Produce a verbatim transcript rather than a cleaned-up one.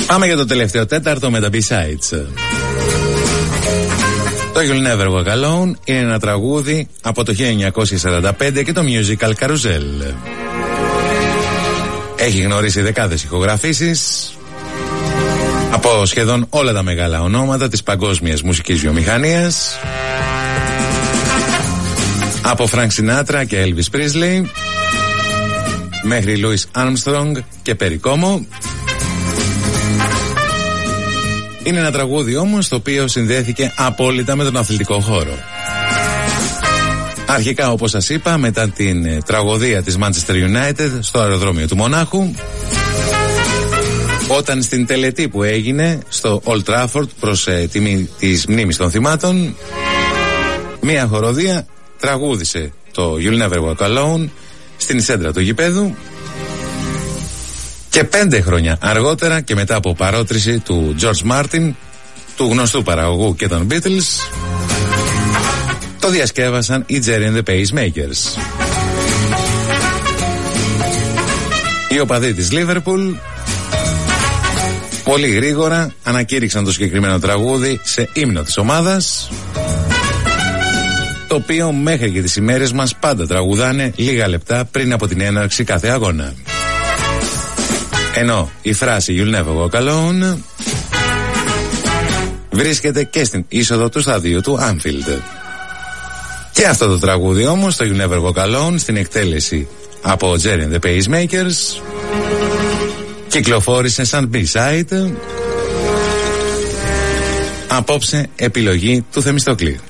Πάμε για το τελευταίο τέταρτο με τα B-Sides. Το You'll Never Walk Alone είναι ένα τραγούδι από το χίλια εννιακόσια σαράντα πέντε και το musical Carousel. Έχει γνωρίσει δεκάδες ηχογραφήσεις από σχεδόν όλα τα μεγάλα ονόματα της παγκόσμιας μουσικής βιομηχανίας, από Frank Sinatra και Elvis Presley μέχρι Louis Armstrong και Perry Como. Είναι ένα τραγούδι όμως το οποίο συνδέθηκε απόλυτα με τον αθλητικό χώρο. Αρχικά, όπως σας είπα, μετά την τραγωδία της Manchester United στο αεροδρόμιο του Μονάχου, όταν στην τελετή που έγινε στο Old Trafford προς ε, τιμή της μνήμης των θυμάτων, μία χοροδία τραγούδισε το You'll Never Walk Alone στην σέντρα του γηπέδου. Και πέντε χρόνια αργότερα και μετά από παρότριση του George Martin, του γνωστού παραγωγού και των Beatles, το διασκεύασαν οι Jerry and the Pacemakers. Οι οπαδοί της Liverpool πολύ γρήγορα ανακήρυξαν το συγκεκριμένο τραγούδι σε ύμνο της ομάδας, το οποίο μέχρι και τις ημέρες μας πάντα τραγουδάνε λίγα λεπτά πριν από την έναρξη κάθε αγώνα. Ενώ η φράση You'll Never Walk Alone βρίσκεται και στην είσοδο του σταδίου του Anfield. Και αυτό το τραγούδι όμως, το You'll Never Walk Alone, στην εκτέλεση από Jerry and the Pacemakers, κυκλοφόρησε σαν B-side. Απόψε επιλογή του Θεμιστοκλή.